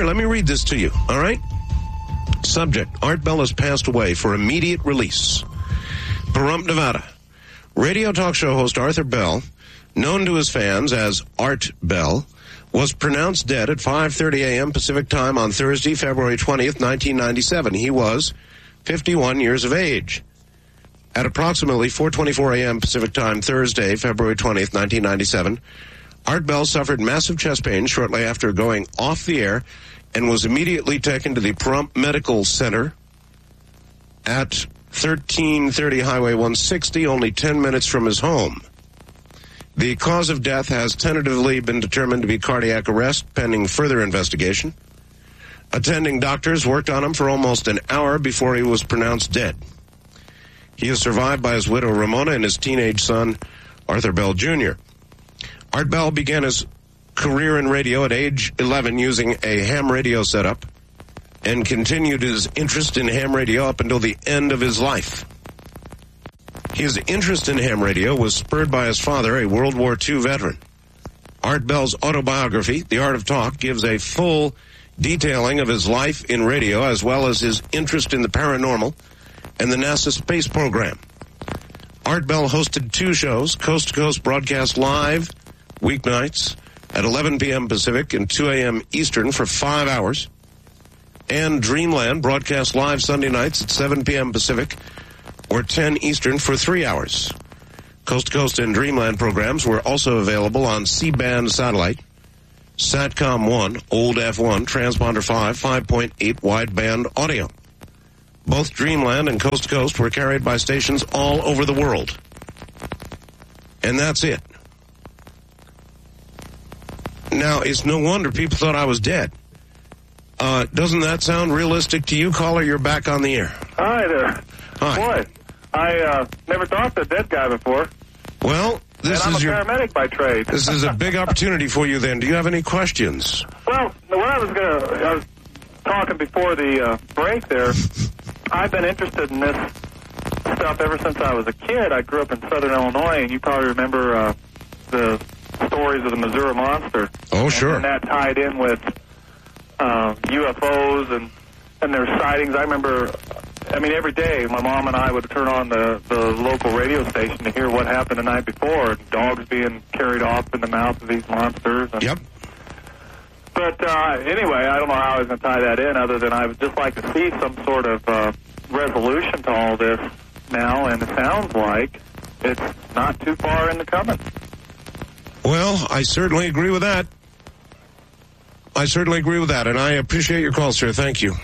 Here, let me read this to you, all right? Subject, Art Bell has passed away for immediate release. Pahrump, Nevada. Radio talk show host Arthur Bell, known to his fans as Art Bell, was pronounced dead at 5:30 a.m. Pacific Time on Thursday, February 20th, 1997. He was 51 years of age. At approximately 4:24 a.m. Pacific Time Thursday, February 20th, 1997, Art Bell suffered massive chest pain shortly after going off the air and was immediately taken to the Pahrump Medical Center at 1330 Highway 160, only 10 minutes from his home. The cause of death has tentatively been determined to be cardiac arrest, pending further investigation. Attending doctors worked on him for almost an hour before he was pronounced dead. He is survived by his widow, Ramona, and his teenage son, Arthur Bell Jr. Art Bell began his career in radio at age 11 using a ham radio setup and continued his interest in ham radio up until the end of his life. His interest in ham radio was spurred by his father, a World War II veteran. Art Bell's autobiography, The Art of Talk, gives a full detailing of his life in radio as well as his interest in the paranormal and the NASA space program. Art Bell hosted 2 shows, Coast to Coast broadcast live weeknights at 11 p.m. Pacific and 2 a.m. Eastern for 5 hours, and Dreamland broadcast live Sunday nights at 7 p.m. Pacific or 10 Eastern for 3 hours. Coast to Coast and Dreamland programs were also available on C-band satellite, Satcom 1, Old F1, Transponder 5, 5.8 wideband audio. Both Dreamland and Coast to Coast were carried by stations all over the world. And that's it. Now, it's no wonder people thought I was dead. Doesn't that sound realistic to you? Caller, you're back on the air. Hi there. Hi. Boy, I never thought of the dead guy before. Well, I'm a paramedic by trade. This is a big opportunity for you then. Do you have any questions? Well, I was talking before the break there. I've been interested in this stuff ever since I was a kid. I grew up in southern Illinois, and you probably remember the stories of the Missouri Monster. Oh, sure. And that tied in with UFOs and their sightings. I remember, every day my mom and I would turn on the local radio station to hear what happened the night before, dogs being carried off in the mouth of these monsters. And, yep. But anyway, I don't know how I was going to tie that in other than I would just like to see some sort of resolution to all this now, and it sounds like it's not too far in the coming. Well, I certainly agree with that. And I appreciate your call, sir. Thank you.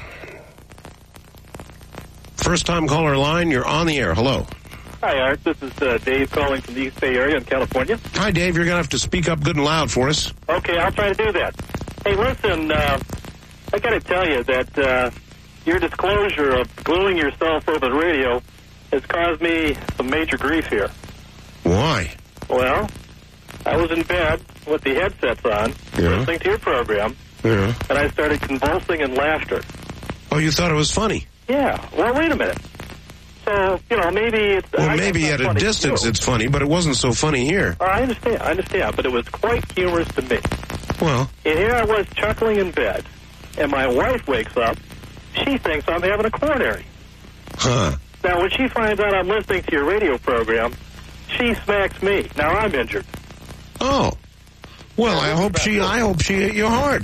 First-time caller line, you're on the air. Hello. Hi, Art. This is Dave calling from the East Bay area in California. Hi, Dave. You're going to have to speak up good and loud for us. Okay, I'll try to do that. Hey, listen, I got to tell you that your disclosure of gluing yourself over the radio has caused me some major grief here. Why? Well, I was in bed with the headsets on, listening to your program, and I started convulsing in laughter. Oh, you thought it was funny? Yeah. Well, wait a minute. So, maybe it's... Well, maybe at a distance it's funny, but it wasn't so funny here. I understand, but it was quite humorous to me. Well... And here I was chuckling in bed, and my wife wakes up. She thinks I'm having a coronary. Huh. Now, when she finds out I'm listening to your radio program, she smacks me. Now I'm injured. Oh. Well, I hope she hit you hard.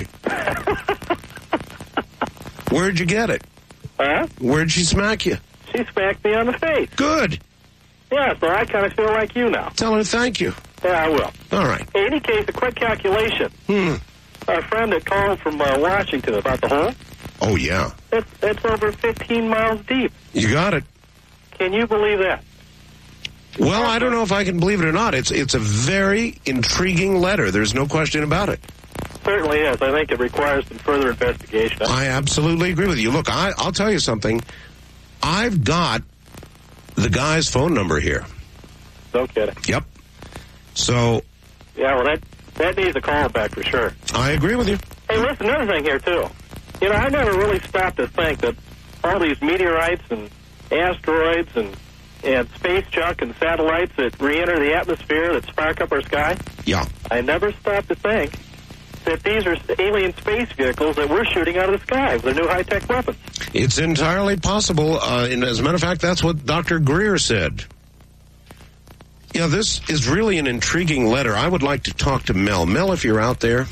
Where'd you get it? Huh? Where'd she smack you? She smacked me on the face. Good. Yeah, so I kind of feel like you now. Tell her thank you. Yeah, I will. All right. In any case, a quick calculation. Our friend that called from Washington about the hole. Oh, yeah. It's over 15 miles deep. You got it. Can you believe that? Well, I don't know if I can believe it or not. It's a very intriguing letter. There's no question about it. Certainly is. I think it requires some further investigation. I absolutely agree with you. Look, I'll tell you something. I've got the guy's phone number here. No kidding. Yep. So... Yeah, well, that needs a call back for sure. I agree with you. Hey, listen, another thing here, too. I never really stopped to think that all these meteorites and asteroids and space junk and satellites that re-enter the atmosphere that spark up our sky. Yeah. I never stopped to think that these are alien space vehicles that we're shooting out of the sky with their new high-tech weapons. It's entirely possible. And as a matter of fact, that's what Dr. Greer said. Yeah, this is really an intriguing letter. I would like to talk to Mel. Mel, if you're out there,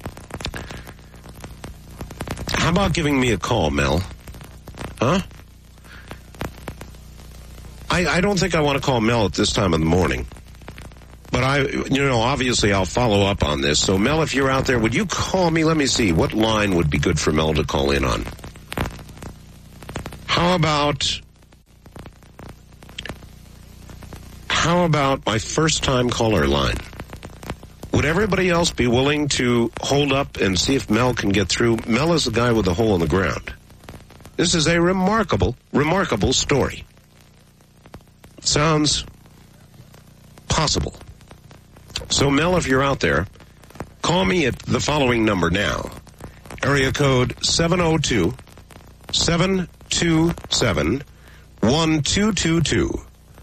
how about giving me a call, Mel? Huh? I don't think I want to call Mel at this time of the morning. But obviously I'll follow up on this. So, Mel, if you're out there, would you call me? Let me see. What line would be good for Mel to call in on? How about my first-time caller line? Would everybody else be willing to hold up and see if Mel can get through? Mel is the guy with the hole in the ground. This is a remarkable, remarkable story. Sounds possible. So, Mel, if you're out there, call me at the following number now. Area code 702-727-1222.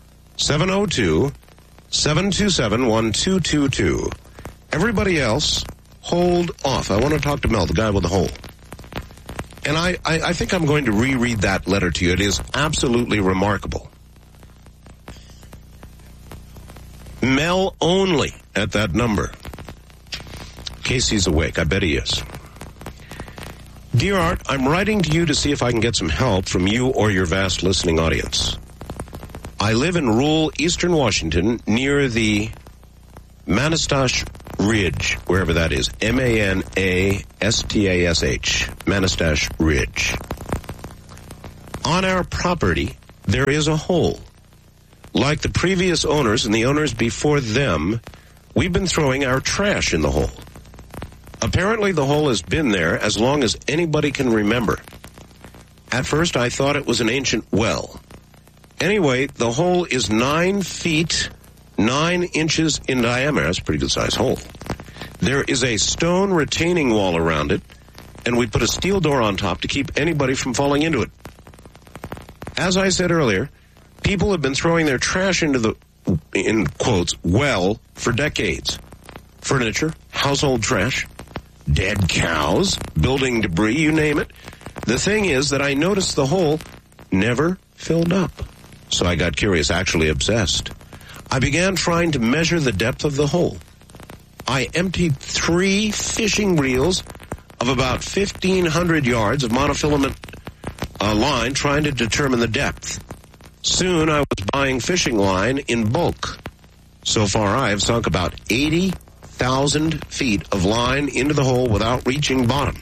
702-727-1222. Everybody else, hold off. I want to talk to Mel, the guy with the hole. And I think I'm going to reread that letter to you. It is absolutely remarkable. Mel only at that number. In case he's awake. I bet he is. Dear Art, I'm writing to you to see if I can get some help from you or your vast listening audience. I live in rural eastern Washington near the Manastash Ridge, wherever that is. M-A-N-A-S-T-A-S-H. Manastash Ridge. On our property, there is a hole. Like the previous owners and the owners before them, we've been throwing our trash in the hole. Apparently the hole has been there as long as anybody can remember. At first I thought it was an ancient well. Anyway, the hole is 9 feet, 9 inches in diameter. That's a pretty good sized hole. There is a stone retaining wall around it, and we put a steel door on top to keep anybody from falling into it. As I said earlier, people have been throwing their trash into the, in quotes, well for decades. Furniture, household trash, dead cows, building debris, you name it. The thing is that I noticed the hole never filled up. So I got curious, actually obsessed. I began trying to measure the depth of the hole. I emptied 3 fishing reels of about 1,500 yards of monofilament line trying to determine the depth. Soon I was buying fishing line in bulk. So far I have sunk about 80,000 feet of line into the hole without reaching bottom.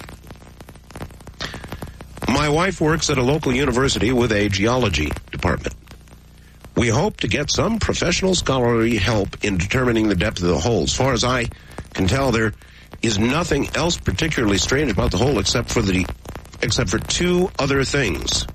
My wife works at a local university with a geology department. We hope to get some professional scholarly help in determining the depth of the hole. As far as I can tell, there is nothing else particularly strange about the hole except for 2 other things.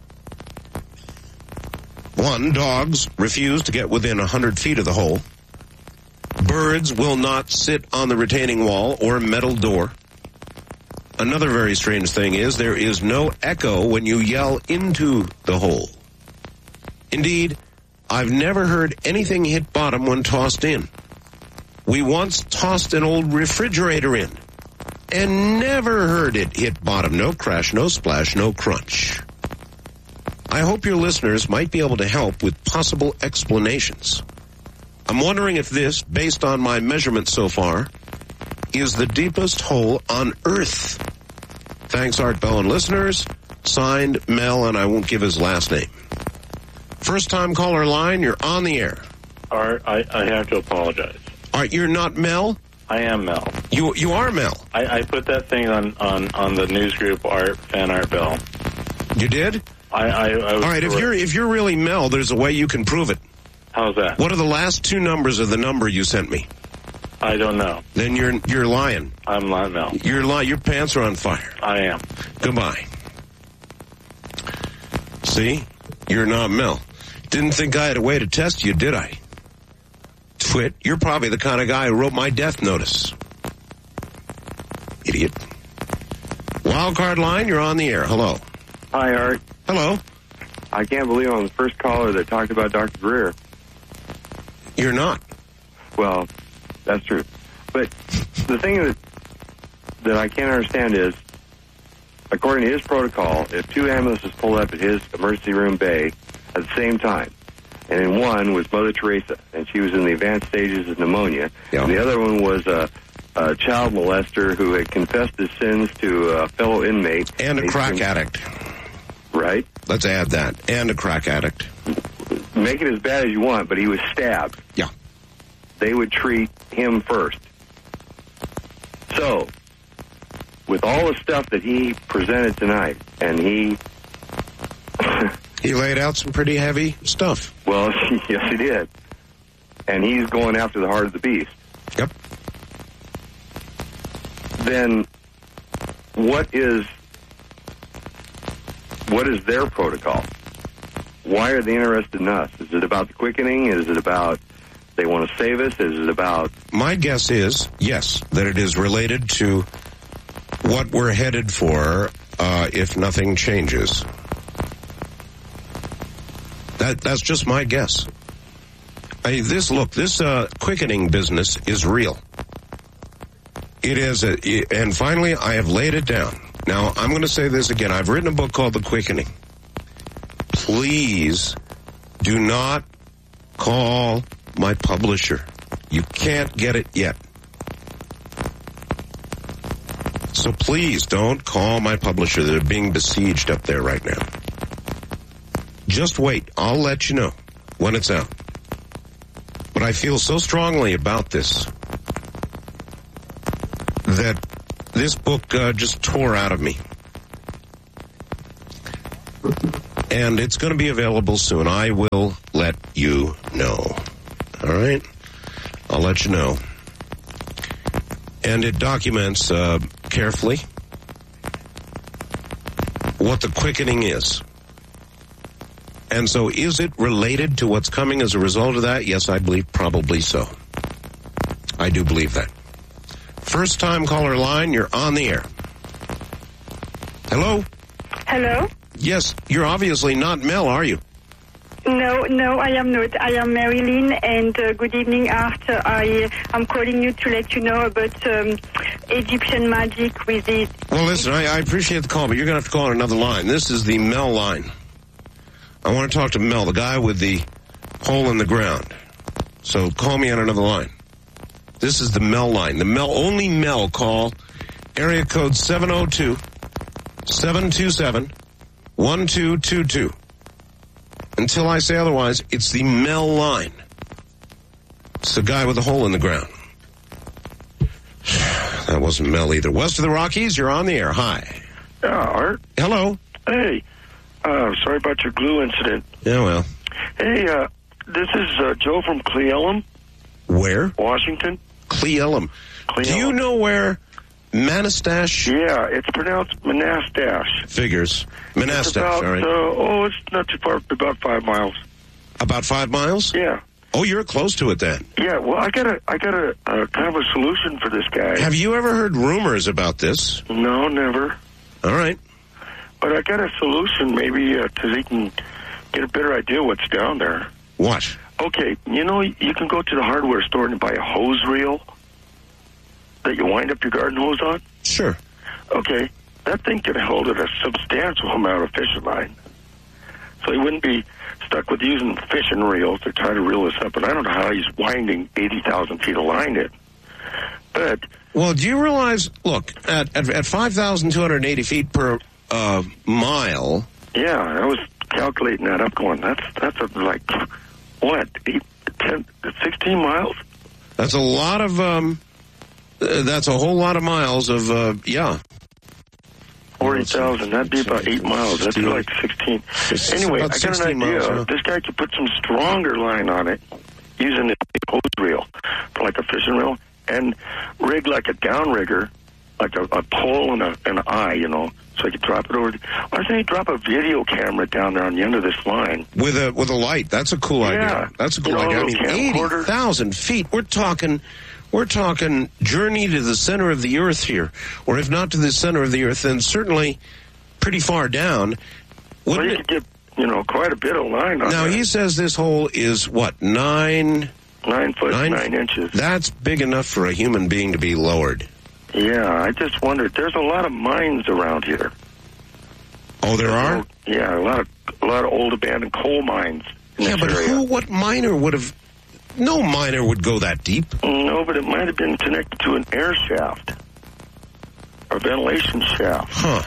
1, dogs refuse to get within 100 feet of the hole. Birds will not sit on the retaining wall or metal door. Another very strange thing is there is no echo when you yell into the hole. Indeed, I've never heard anything hit bottom when tossed in. We once tossed an old refrigerator in and never heard it hit bottom. No crash, no splash, no crunch. I hope your listeners might be able to help with possible explanations. I'm wondering if this, based on my measurements so far, is the deepest hole on Earth. Thanks, Art Bell and listeners. Signed, Mel, and I won't give his last name. First-time caller line, you're on the air. Art, I have to apologize. Art, you're not Mel? I am Mel. You are Mel. I put that thing on the news group Fan Art Bell. You did? I all right, if you're really Mel, there's a way you can prove it. How's that? What are the last 2 numbers of the number you sent me? I don't know. Then you're lying. I'm not Mel. You're lying. Your pants are on fire. I am. Goodbye. See? You're not Mel. Didn't think I had a way to test you, did I? Twit, you're probably the kind of guy who wrote my death notice. Idiot. Wildcard line, you're on the air. Hello. Hi, Art. Hello. I can't believe I'm the first caller that talked about Dr. Greer. You're not. Well, that's true. But the that I can't understand is, according to his protocol, if two ambulances pulled up at his emergency room bay at the same time, and in one was Mother Teresa, and she was in the advanced stages of pneumonia, and the other one was a child molester who had confessed his sins to a fellow inmate. And a crack addict. Right? Let's add that. And a crack addict. Make it as bad as you want, but he was stabbed. Yeah. They would treat him first. So, with all the stuff that he presented tonight, and he... he laid out some pretty heavy stuff. Well, yes, he did. And he's going after the heart of the beast. Yep. Then what is their protocol? Why are they interested in us? Is it about the quickening? Is it about they want to save us? Is it about... My guess is, yes, that it is related to what we're headed for if nothing changes. That's just my guess. This quickening business is real. It is, and finally, I have laid it down. Now, I'm going to say this again. I've written a book called The Quickening. Please do not call my publisher. You can't get it yet. So please don't call my publisher. They're being besieged up there right now. Just wait. I'll let you know when it's out. But I feel so strongly about this that this book just tore out of me. And it's going to be available soon. I will let you know. All right? I'll let you know. And it documents carefully what the quickening is. And so is it related to what's coming as a result of that? Yes, I believe probably so. I do believe that. First time caller line, you're on the air. Hello? Hello? Yes, you're obviously not Mel, are you? No, I am not. I am Marilyn, and good evening, Art. I'm calling you to let you know about Egyptian magic with it. Well, listen, I appreciate the call, but you're going to have to call on another line. This is the Mel line. I want to talk to Mel, the guy with the hole in the ground. So call me on another line. This is the Mel line. The only Mel call, area code 702-727-1222. Until I say otherwise, it's the Mel line. It's the guy with the hole in the ground. That wasn't Mel either. West of the Rockies, you're on the air. Hi. Yeah, Art. Hello. Hey. Sorry about your glue incident. Yeah, well. Hey, this is Joe from Cle Elum. Where? Washington. Cle Elum. Do you know where Manastash? Yeah, it's pronounced Manastash. Figures. Manastash, all right. It's not too far, about 5 miles. About 5 miles? Yeah. Oh, you're close to it then. Yeah, well, I got a kind of a solution for this guy. Have you ever heard rumors about this? No, never. All right. But I got a solution, maybe, so he can get a better idea what's down there. What? Okay, you can go to the hardware store and buy a hose reel that you wind up your garden hose on. Sure. Okay, that thing can hold a substantial amount of fishing line. So he wouldn't be stuck with using fishing reels to try to reel this up. And I don't know how he's winding 80,000 feet of line in. But... Well, do you realize, look, at 5,280 feet per mile... Yeah, I was calculating that up going, that's like, what, 8, 10, 16 miles? That's a lot of, that's a whole lot of miles of, 40,000, that'd be about 8 miles. That's like 16. Anyway, I got an idea. Miles, this guy could put some stronger line on it using the hose reel, like a fishing reel, and rig like a downrigger, like a pole and an eye, so he could drop it over. Why doesn't he drop a video camera down there on the end of this line? With a light. That's a cool idea. That's a cool idea. I mean, 80,000 feet. We're talking journey to the center of the earth here. Or if not to the center of the earth, then certainly pretty far down. Well, you could get, quite a bit of line on Now, there. he says this hole is, what, 9 foot, 9 inches. That's big enough for a human being to be lowered. Yeah, I just wondered. There's a lot of mines around here. Oh, there are? Yeah, a lot of old abandoned coal mines in Yeah, this but area. what miner would have... No miner would go that deep. No, but it might have been connected to an air shaft or ventilation shaft. Huh.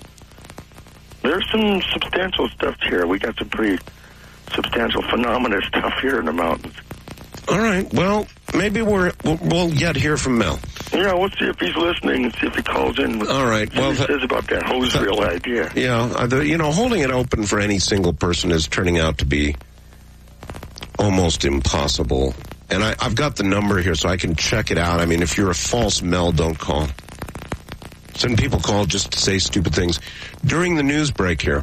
There's some substantial stuff here. We got some pretty substantial phenomena stuff here in the mountains. All right. Well, maybe we'll yet hear from Mel. Yeah, we'll see if he's listening and see if he calls in. All right. Well, he says about that hose reel idea. Yeah. Holding it open for any single person is turning out to be almost impossible. And I've got the number here so I can check it out. I mean, if you're a false Mel, don't call. Some people call just to say stupid things. During the news break here,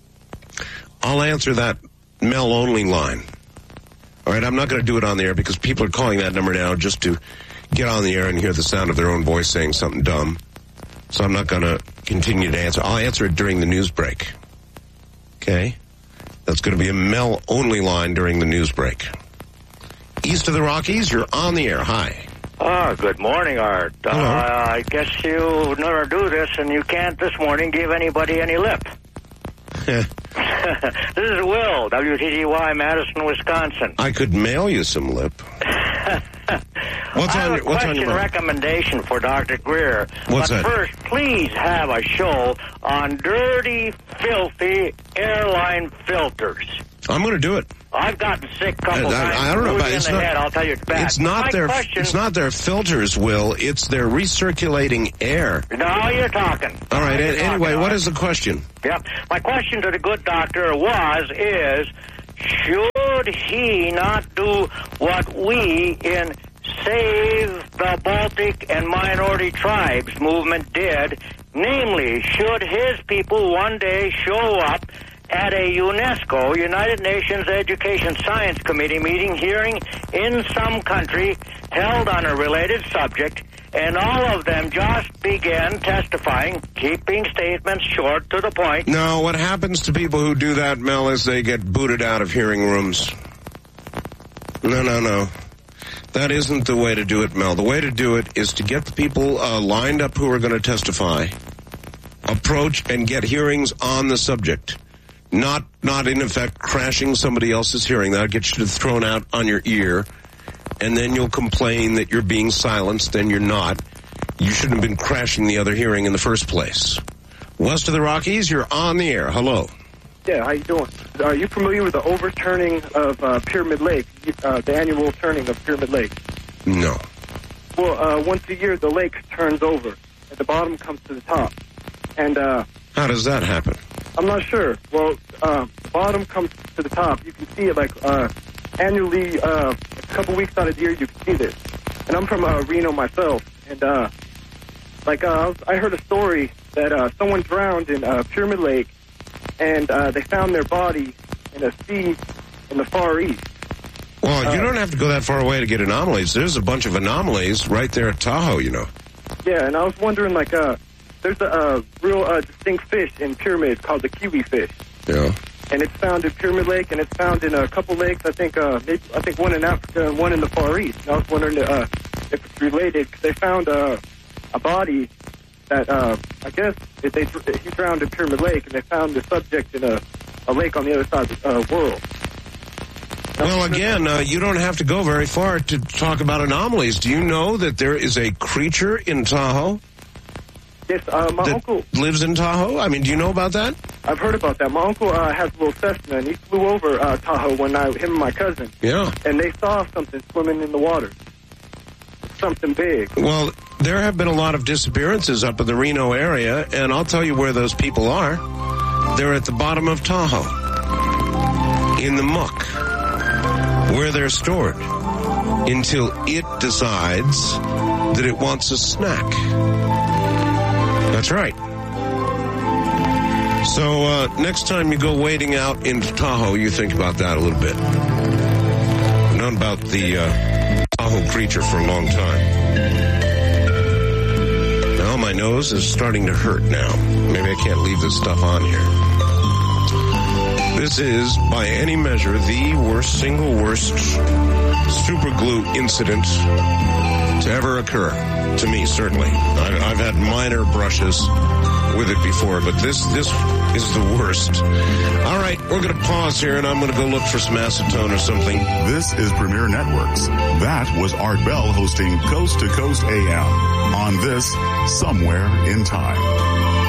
I'll answer that Mel-only line. All right, I'm not going to do it on the air because people are calling that number now just to get on the air and hear the sound of their own voice saying something dumb. So I'm not going to continue to answer. I'll answer it during the news break. Okay? That's going to be a Mel-only line during the news break. East of the Rockies, you're on the air. Hi. Good morning, Art. I guess you never do this, and you can't this morning give anybody any lip. This is Will, WTTY, Madison, Wisconsin. I could mail you some lip. What's on your recommendation for Dr. Greer. What's that? But first, please have a show on dirty, filthy airline filters. I'm going to do it. I've gotten sick a couple times. I don't know about it. I'll tell you it's bad. It's not their filters, Will. It's their recirculating air. Now you're talking. All right. Anyway, what is the question? Yep. My question to the good doctor is, should he not do what we in Save the Baltic and Minority Tribes movement did? Namely, should his people one day show up at a UNESCO, United Nations Education Science Committee meeting hearing in some country held on a related subject, and all of them just began testifying, keeping statements short to the point? No, what happens to people who do that, Mel, is they get booted out of hearing rooms. No. That isn't the way to do it, Mel. The way to do it is to get the people lined up who are going to testify, approach and get hearings on the subject. Not in effect crashing somebody else's hearing. That'll get you thrown out on your ear, and then you'll complain that you're being silenced, and you're not. You shouldn't have been crashing the other hearing in the first place. West of the Rockies, you're on the air. Hello. Yeah, how you doing? Are you familiar with the overturning of Pyramid Lake, the annual turning of Pyramid Lake? No. Well, once a year, the lake turns over, and the bottom comes to the top. And how does that happen? I'm not sure. Well, the bottom comes to the top. You can see it like annually, a couple weeks out of the year. You can see this. And I'm from Reno myself, and I heard a story that someone drowned in Pyramid Lake, and they found their body in a sea in the Far East. Well, you don't have to go that far away to get anomalies. There's a bunch of anomalies right there at Tahoe, you know. Yeah, and I was wondering, there's a real distinct fish in Pyramid called the kiwi fish. Yeah. And it's found in Pyramid Lake, and it's found in a couple lakes. I think one in Africa and one in the Far East. And I was wondering if it's related, because they found a body that I guess he drowned in Pyramid Lake, and they found the subject in a lake on the other side of the world. Well, again, you don't have to go very far to talk about anomalies. Do you know that there is a creature in Tahoe? Yes, my uncle lives in Tahoe. I mean, do you know about that? I've heard about that. My uncle has a little Cessna, and he flew over Tahoe one night, him and my cousin. Yeah. And they saw something swimming in the water. Something big. Well, there have been a lot of disappearances up in the Reno area, and I'll tell you where those people are. They're at the bottom of Tahoe, in the muck, where they're stored, until it decides that it wants a snack. That's right. So next time you go wading out into Tahoe, you think about that a little bit. I've known about the Tahoe creature for a long time. Now my nose is starting to hurt now. Maybe I can't leave this stuff on here. This is, by any measure, the single worst super glue incident to ever occur. To me, certainly. I've had minor brushes with it before, but this is the worst. All right, we're going to pause here, and I'm going to go look for some acetone or something. This is Premier Networks. That was Art Bell hosting Coast to Coast AM on this Somewhere in Time.